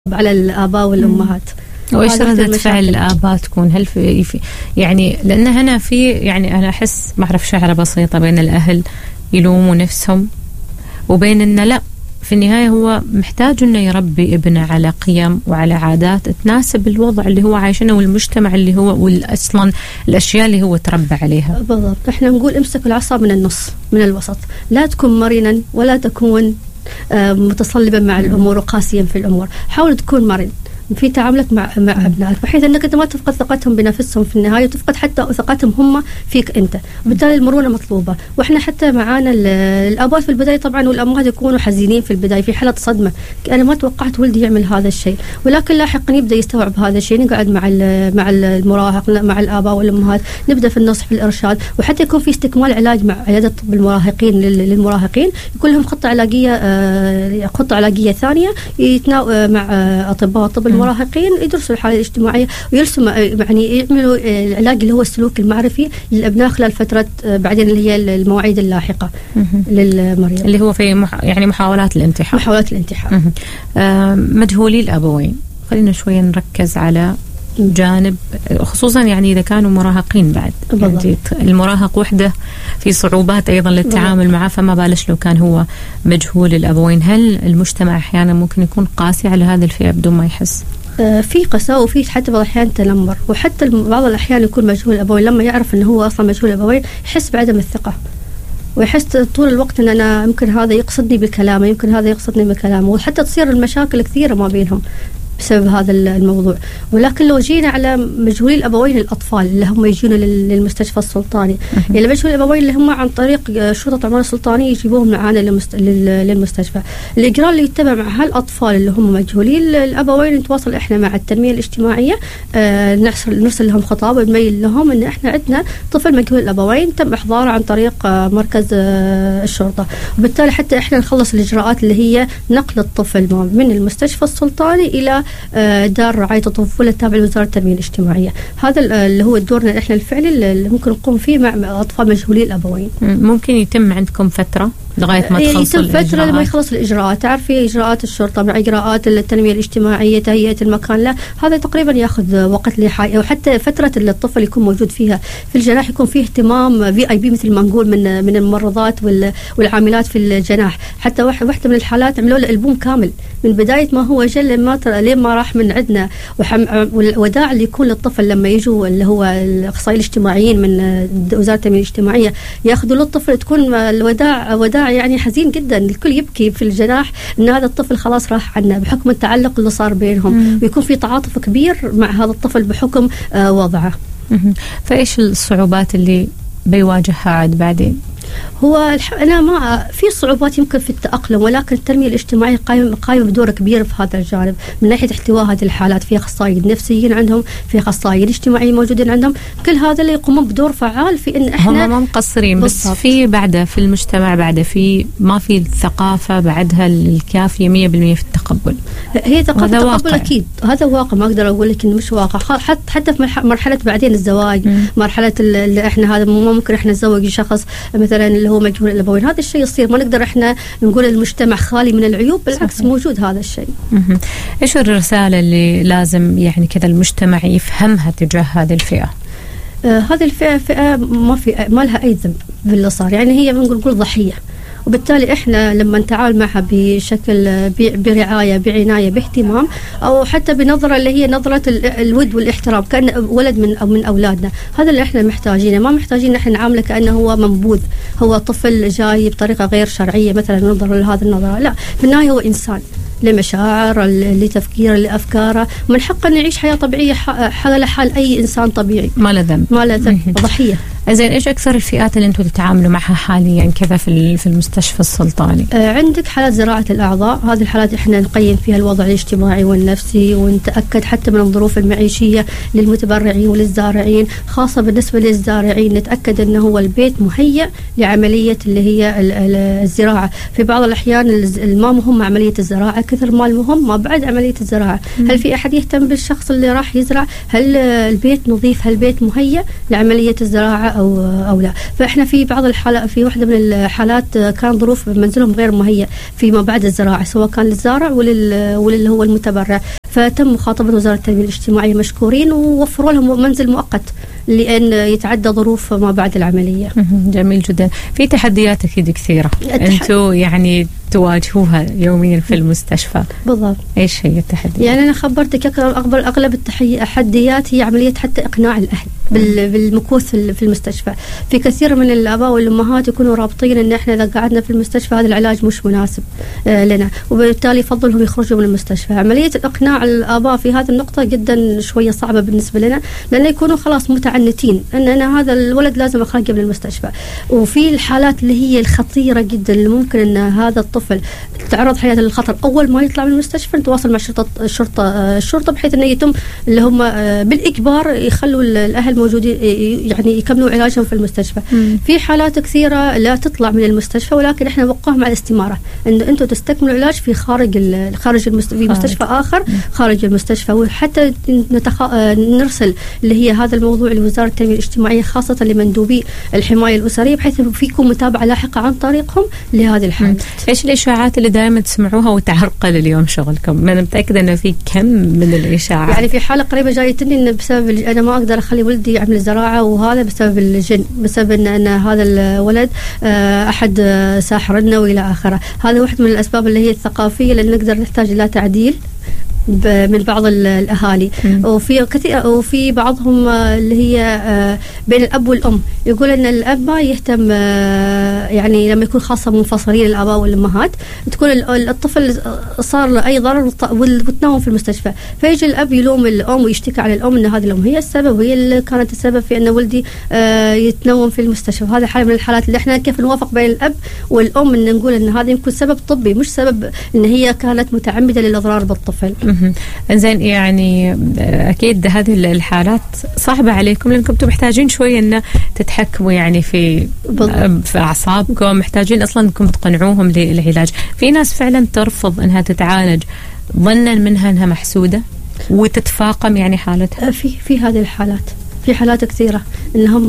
على الآباء والأمهات. وإيش ردة فعل الآباء تكون؟ هل في يعني لأن هنا في يعني أنا أحس ما أعرف شعرة بسيطة بين الأهل يلوموا نفسهم وبين إنه لا، في النهاية هو محتاج إنه يربي ابنه على قيم وعلى عادات تناسب الوضع اللي هو عايشنه والمجتمع اللي هو والأصلا الأشياء اللي هو تربى عليها. بالضبط. إحنا نقول امسك العصا من النص، من الوسط، لا تكون مرنا ولا تكون متصلبا مع الأمور وقاسيا في الأمور. حاول تكون مرن في تعاملك مع أبنائك، بحيث أنك أنت ما تفقد ثقتهم بنفسهم في النهاية، وتفقد حتى ثقتهم هم فيك أنت، وبالتالي المرونة مطلوبة. وإحنا حتى معانا الآباء في البداية طبعا والأمهات يكونوا حزينين في البداية، في حالة صدمة، أنا ما توقعت ولدي يعمل هذا الشيء، ولكن لاحقا يبدأ يستوعب هذا الشيء. نقعد مع المراهق، مع الآباء والأمهات، نبدأ في النصح في الإرشاد، وحتى يكون في استكمال علاج مع عيادة طب المراهقين للمراهقين، يكون لهم خطة علاجية ثانية مع أطباء طب المراهقين، يدرسوا الحالة الاجتماعية ويرسموا يعني يعملوا العلاج اللي هو السلوك المعرفي للأبناء خلال فترة بعدين اللي هي المواعيد اللاحقة للمريض، اللي هو في يعني محاولات الانتحار. مجهولي الأبوين، خلينا شوية نركز على جانب، خصوصا يعني إذا كانوا مراهقين بعد. يعني المراهق وحده في صعوبات أيضا للتعامل معه، فما بالش لو كان هو مجهول الأبوين. هل المجتمع أحيانا ممكن يكون قاسي على هذه الفئة بدون ما يحس؟ في قساوة وفي حتى بعض الأحيان تنمر، وحتى بعض الأحيان يكون مجهول الأبوين لما يعرف أنه هو أصلا مجهول الأبوين يحس بعدم الثقة، ويحس طول الوقت أن أنا يمكن هذا يقصدني بكلامه، يمكن هذا يقصدني بكلامه، وحتى تصير المشاكل كثيرة ما بينهم بسبب هذا الموضوع. ولكن لو جينا على مجهولي الأبوين الأطفال اللي هم يجون للمستشفى السلطاني، يعني مجهولي الأبوين اللي هم عن طريق شرطة العمارة السلطانية يجيبوهم معانا للمستشفى، الإجراء اللي يتبع مع هالأطفال اللي هم مجهولي الأبوين، نتواصل إحنا مع التنمية الاجتماعية، نرسل لهم خطاب ونبين لهم إن إحنا عندنا طفل مجهول الأبوين تم إحضاره عن طريق مركز الشرطة، وبالتالي حتى إحنا نخلص الإجراءات اللي هي نقل الطفل من المستشفى السلطاني إلى دار رعاية الطفولة التابعة لوزارة التنمية الاجتماعية. هذا اللي هو دورنا إحنا الفعلي اللي ممكن نقوم فيه مع أطفال مجهولي الأبوين. ممكن يتم عندكم فترة لغاية ما تخلص الإجراءات؟ فترة لما يخلص الإجراءات، تعرفي إجراءات الشرطة مع إجراءات التنمية الاجتماعية، تهيئة المكان، لا هذا تقريبا يأخذ وقت لحاجة، وحتى فترة اللي الطفل يكون موجود فيها في الجناح يكون فيه اهتمام VIP مثل ما نقول من الممرضات والعاملات في الجناح. حتى واحدة من الحالات عملوا له ألبوم كامل من بداية ما هو جل لين ما راح من عندنا، والوداع اللي يكون للطفل لما يجوا اللي هو الأخصائيين الاجتماعيين من وزارة التنمية الاجتماعية يأخذوا له الطفل، تكون وداع يعني حزين جدا، الكل يبكي في الجناح ان هذا الطفل خلاص راح عنا بحكم التعلق اللي صار بينهم، ويكون في تعاطف كبير مع هذا الطفل بحكم وضعه. فايش الصعوبات اللي بيواجهها عاد بعدين؟ هو أنا ما في صعوبات يمكن في التأقلم، ولكن التنمية الاجتماعية قائمة بدور كبير في هذا الجانب من ناحية احتواء هذه الحالات. في أخصائيين نفسيين عندهم، في أخصائيين اجتماعيين موجودين عندهم، كل هذا اللي يقومون بدور فعال في إن إحنا هم ما مقصرين، بس في بعده في المجتمع بعده في ما في الثقافة بعدها الكافية 100% في التقبل. هي ثقافة التقبل أكيد، هذا واقع، ما أقدر أقول لك إنه مش واقع. حتى في مرحلة بعدين الزواج، مرحلة اللي إحنا هذا ممكن إحنا نزوج شخص مثلا اللي هو مجهول الأبوين، هذا الشيء يصير، ما نقدر إحنا نقول المجتمع خالي من العيوب، بالعكس صحيح. موجود هذا الشيء. إيش الرسالة اللي لازم يعني كذا المجتمع يفهمها تجاه هذه الفئة؟ هذه فئة ما لها أي ذنب باللي صار، يعني هي نقول ضحية، وبالتالي إحنا لما نتعامل معها بشكل برعاية، بعناية، باهتمام، أو حتى بنظرة اللي هي نظرة الود والاحترام كأنه ولد من أولادنا، هذا اللي إحنا محتاجينه. ما محتاجين إحنا نعامله كأنه هو منبوذ، هو طفل جاي بطريقة غير شرعية مثلا ننظر لهذا النظرة، لا، في النهاية هو إنسان لمشاعر، لتفكير، لأفكاره، من حقه أن يعيش حياة طبيعية حال أي إنسان طبيعي، ما له ذنب، ضحية. زين، إيش أكثر الفئات اللي أنتم تتعاملوا معها حاليا كذا في المستشفى السلطاني؟ عندك حالات زراعة الأعضاء، هذه الحالات إحنا نقيم فيها الوضع الاجتماعي والنفسي، ونتأكد حتى من الظروف المعيشية للمتبرعين وللزارعين، خاصة بالنسبة للزارعين نتأكد أنه هو البيت مهيأ لعملية اللي هي الزراعة. في بعض الأحيان ما مهم عملية الزراعة كثر ما المهم ما بعد عملية الزراعة. هل في أحد يهتم بالشخص اللي راح يزرع؟ هل البيت نظيف؟ هل البيت مهيأ لعملية الزراعة؟ أو لا. فإحنا في بعض الحالات، في واحدة من الحالات كان ظروف منزلهم غير مهيئ فيما بعد الزراعة، سواء كان للزارع وللي هو المتبرع، فتم مخاطبة وزارة التنمية الاجتماعية مشكورين، ووفروا لهم منزل مؤقت لأن يتعدى ظروف ما بعد العملية. جميل جدا. في تحديات أكيد كثيرة أنتوا يعني تواجهوها يوميا في المستشفى. بالضبط. ايش هي التحديات؟ يعني انا خبرتك اغلب التحديات هي عمليه حتى اقناع الاهل بالمكوث في المستشفى. في كثير من الاباء والامهات يكونوا رابطين ان احنا اذا قعدنا في المستشفى هذا العلاج مش مناسب لنا، وبالتالي يفضلهم يخرجوا من المستشفى. عمليه الاقناع الاباء في هذه النقطه جدا شويه صعبه بالنسبه لنا، لان يكونوا خلاص متعنتين ان انا هذا الولد لازم اخرجه من المستشفى. وفي الحالات اللي هي الخطيره جدا اللي ممكن ان هذا الطفل تعرض حياته للخطر، اول ما يطلع من المستشفى نتواصل مع الشرطه بحيث انه يتم اللي هم بالاجبار يخلوا الاهل موجودين، يعني يكملوا علاجهم في المستشفى. في حالات كثيره لا تطلع من المستشفى، ولكن احنا نوقعهم على الاستماره انه انتم تستكملوا العلاج في في مستشفى اخر خارج المستشفى. وحتى نرسل اللي هي هذا الموضوع لوزاره التنميه الاجتماعيه، خاصه لمندوبي الحمايه الاسريه، بحيث فيكم متابعه لاحقه عن طريقهم لهذه الحالات. ايش الاشاعات اللي دائما تسمعوها وتعرقل اليوم شغلكم؟ انا متاكده انه في كم من الاشاعات. يعني في حاله قريبه جايتني ان بسبب انا ما اقدر اخلي ولدي يعمل زراعه، وهذا بسبب الجن، بسبب ان هذا الولد احد ساحرنا والى اخره. هذا واحد من الاسباب اللي هي الثقافيه اللي نقدر نحتاج الى تعديل من بعض الأهالي. وفي بعضهم اللي هي بين الأب والأم يقول أن الأب ما يهتم، يعني لما يكون خاصة منفصلين الآباء والأمهات تكون الطفل صار له أي ضرر وتناوم في المستشفى، فيجي الأب يلوم الأم ويشتكي على الأم أن هذه الأم هي السبب، وهي اللي كانت السبب في أن ولدي يتنوم في المستشفى. هذا حالة من الحالات اللي احنا كيف نوافق بين الأب والأم أن نقول أن هذا يمكن سبب طبي مش سبب أن هي كانت متعمدة للإضرار بالطفل. إنزين، يعني أكيد هذه الحالات صعبة عليكم لأنكم محتاجين شوية أن تتحكموا يعني في أعصابكم، محتاجين أصلا أنكم تقنعوهم للعلاج. في ناس فعلا ترفض أنها تتعالج ظنا منها أنها محسودة وتتفاقم يعني حالتها. في هذه الحالات، في حالات كثيرة إنهم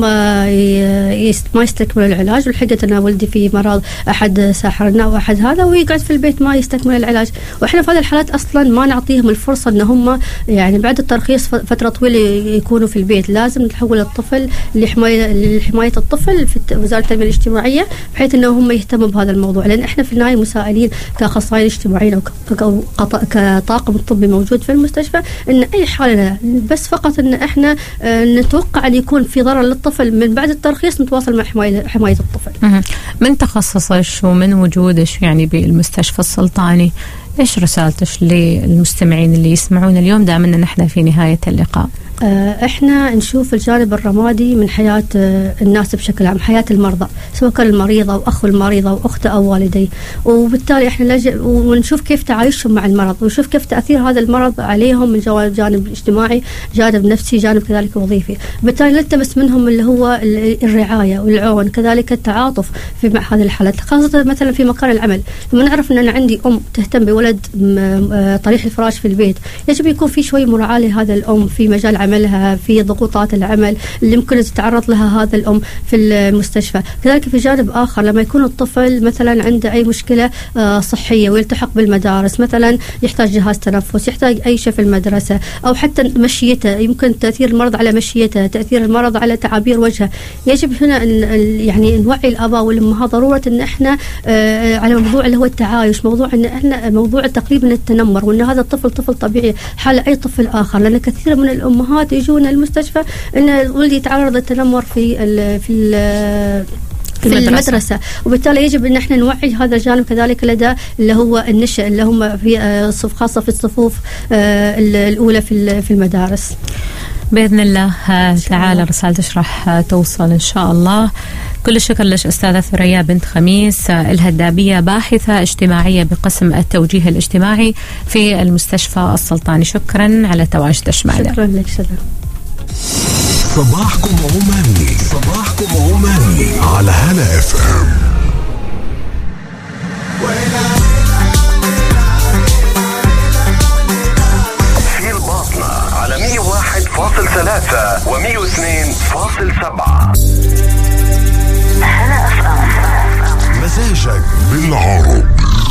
ما يستكملوا العلاج، والحقيقة أن ولدي في مرض أحد ساحرنا وأحد هذا، ويقعد في البيت ما يستكمل العلاج. وإحنا في هذه الحالات أصلا ما نعطيهم الفرصة إن هم يعني بعد الترخيص فترة طويلة يكونوا في البيت. لازم نحول الطفل لحماية الطفل في وزارة التنمية الاجتماعية، بحيث إنه هم يهتموا بهذا الموضوع، لأن إحنا في النهاية مسائلين كأخصائيين اجتماعيين أو كطاقم طبي موجود في المستشفى، إن أي حالة بس فقط إن إحنا نتوقع أن يكون في ضرر للطفل من بعد الترخيص نتواصل مع حماية الطفل. من تخصصش ومن وجودش يعني بالمستشفى السلطاني، إيش رسالتش للمستمعين اللي يسمعون اليوم دائما أن احنا في نهاية اللقاء؟ احنا نشوف الجانب الرمادي من حياة الناس بشكل عام، حياة المرضى، سواء كان المريض أو أخو المريض أو أخته أو والديه، وبالتالي احنا ونشوف كيف تعايشهم مع المرض، ونشوف كيف تأثير هذا المرض عليهم من جانب اجتماعي، جانب نفسي، جانب كذلك وظيفي. بالتالي نلتمس منهم اللي هو الرعاية والعون، كذلك التعاطف مع هذه الحالات، خاصة مثلا في مكان العمل. لما نعرف أن أنا عندي أم تهتم بولد طريح الفراش في البيت، يجب يكون في شوي مراعاة لهذا الأم في مجال عملها، في ضغوطات العمل اللي ممكن تتعرض لها هذا الأم في المستشفى. كذلك في جانب آخر لما يكون الطفل مثلا عنده أي مشكلة صحية ويلتحق بالمدارس، مثلا يحتاج جهاز تنفس، يحتاج أي شيء في المدرسة، أو حتى مشيته، يمكن تأثير المرض على مشيته، تأثير المرض على تعابير وجهه، يجب هنا يعني نوعي الآباء والأمهات ضرورة أن احنا على موضوع اللي هو التعايش، موضوع أن احنا موضوع تقريبا التنمر، وأن هذا الطفل طفل طبيعي حال أي طفل آخر، لأن كثير من الأمهات يجون المستشفى ان ولدي يتعرض للتنمر في المدرسة، وبالتالي يجب ان احنا نوعي هذا الجانب كذلك لدى اللي هو النشأ اللي هم في خاصة في الصفوف الأولى في المدارس. بإذن الله تعالى رسالتك راح توصل إن شاء الله. كل الشكر لك أستاذة ثريا بنت خميس الهدابية، باحثة اجتماعية بقسم التوجيه الاجتماعي في المستشفى السلطاني. شكرا على تواجدك معنا. شكرا لك. شكرا. صباحكم عماني، صباحكم عماني على هلا اف ام. في الباطنة على 101.3 و102.9. مزاجك بالعرب.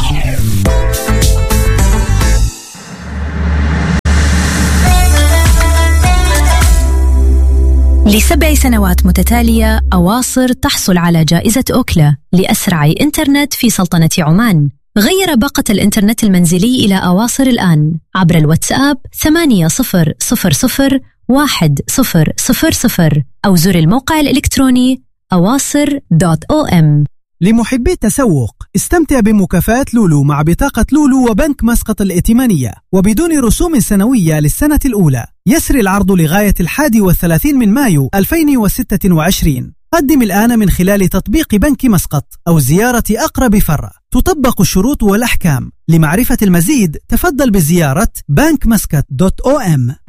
ل7 سنوات متتالية أواصر تحصل على جائزة أوكلا لأسرع إنترنت في سلطنة عمان. غير باقة الإنترنت المنزلي إلى أواصر الآن عبر الواتساب 80001000 أو زر الموقع الإلكتروني awasr.om. لمحبي التسوق، استمتع بمكافآت لولو مع بطاقة لولو وبنك مسقط الائتمانية وبدون رسوم سنوية للسنة الأولى. يسري العرض لغاية 31 من مايو 2026. قدم الآن من خلال تطبيق بنك مسقط أو زيارة أقرب فرع. تطبق الشروط والأحكام. لمعرفة المزيد تفضل بزيارة bankmuscat.om.